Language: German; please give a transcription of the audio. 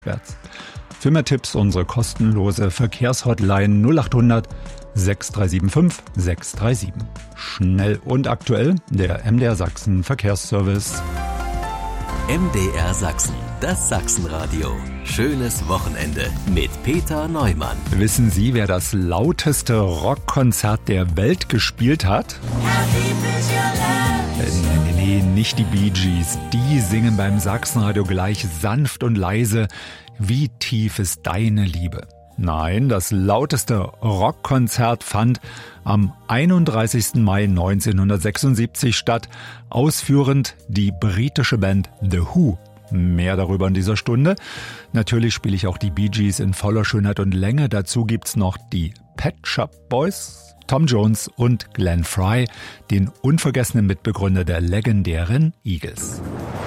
Für mehr Tipps unsere kostenlose Verkehrshotline 0800 6375 637. Schnell und aktuell der MDR Sachsen Verkehrsservice. MDR Sachsen, das Sachsenradio. Schönes Wochenende mit Peter Neumann. Wissen Sie, wer das lauteste Rockkonzert der Welt gespielt hat? Nee, nicht die Bee Gees. Die singen beim Sachsenradio gleich sanft und leise. Wie tief ist deine Liebe? Nein, das lauteste Rockkonzert fand am 31. Mai 1976 statt, ausführend die britische Band The Who. Mehr darüber in dieser Stunde. Natürlich spiele ich auch die Bee Gees in voller Schönheit und Länge. Dazu gibt's noch die Pet Shop Boys, Tom Jones und Glenn Frey, den unvergessenen Mitbegründer der legendären Eagles.